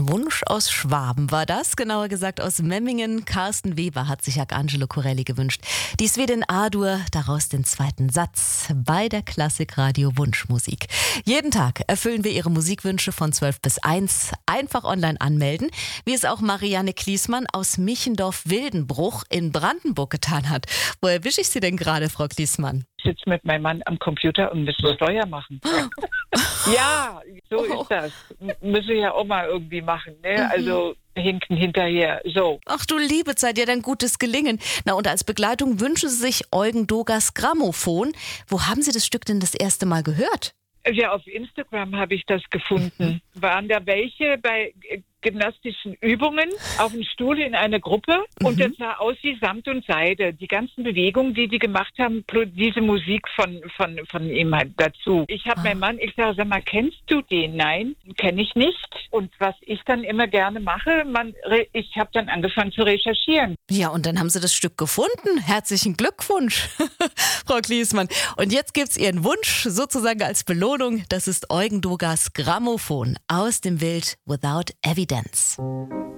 Wunsch aus Schwaben war das, genauer gesagt aus Memmingen. Carsten Weber hat sich Arcangelo Corelli gewünscht. Dies wird in A-Dur, daraus den zweiten Satz bei der Klassikradio Wunschmusik. Jeden Tag erfüllen wir Ihre Musikwünsche von 12 bis 1. Einfach online anmelden, wie es auch Marianne Kliesmann aus Michendorf-Wildenbruch in Brandenburg getan hat. Wo erwische ich Sie denn gerade, Frau Kliesmann? Ich sitze mit meinem Mann am Computer und müssen Steuer machen. Ja, so ist das. Müssen wir ja auch mal irgendwie machen, ne? Also hinken hinterher, so. Ach du liebe Zeit, ja dann gutes Gelingen. Na und als Begleitung wünschen Sie sich Eugen Dogers Grammophon. Wo haben Sie das Stück denn das erste Mal gehört? Ja, auf Instagram habe ich das gefunden. Waren da welche bei gymnastischen Übungen auf dem Stuhl in einer Gruppe und das sah aus wie Samt und Seide. Die ganzen Bewegungen, die gemacht haben, plus diese Musik von ihm halt dazu. Ich habe meinen Mann, ich sage, sag mal, kennst du den? Nein, kenne ich nicht. Und was ich dann immer gerne mache, ich habe dann angefangen zu recherchieren. Ja, und dann haben Sie das Stück gefunden. Herzlichen Glückwunsch, Frau Kliesmann. Und jetzt gibt's Ihren Wunsch sozusagen als Belohnung. Das ist Eugen Dogers Grammophon aus dem Wild Without Evidence.